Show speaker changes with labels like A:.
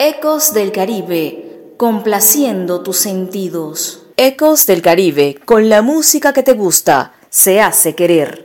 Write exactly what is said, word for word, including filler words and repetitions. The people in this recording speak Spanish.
A: Ecos del Caribe, complaciendo tus sentidos.
B: Ecos del Caribe, con la música que te gusta, se hace querer.